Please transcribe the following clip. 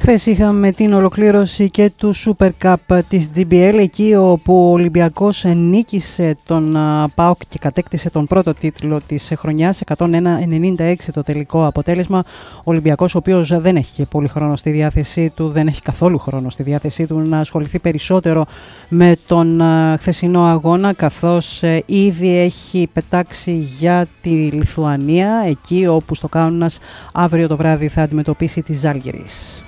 Χθες είχαμε την ολοκλήρωση και του Super Cup της GBL, εκεί όπου ο Ολυμπιακός νίκησε τον ΠΑΟΚ και κατέκτησε τον πρώτο τίτλο της χρονιάς, 101-96 το τελικό αποτέλεσμα. Ο Ολυμπιακός, ο οποίος δεν έχει και πολύ χρόνο στη διάθεσή του, δεν έχει καθόλου χρόνο στη διάθεσή του να ασχοληθεί περισσότερο με τον χθεσινό αγώνα, καθώς ήδη έχει πετάξει για τη Λιθουανία, εκεί όπου στο Κάουνας αύριο το βράδυ θα αντιμετωπίσει τη Ζάλγκιρις.